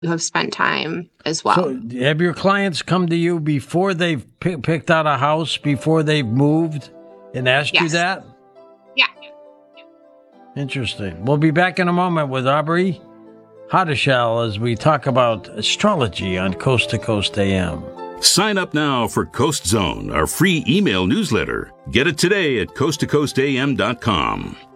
who have spent time as well. So have your clients come to you before they've picked out a house, before they've moved, and asked you that? Yeah. Interesting. We'll be back in a moment with Aubrey Hadashal as we talk about astrology on Coast to Coast AM. Sign up now for Coast Zone, our free email newsletter. Get it today at coasttocoastam.com.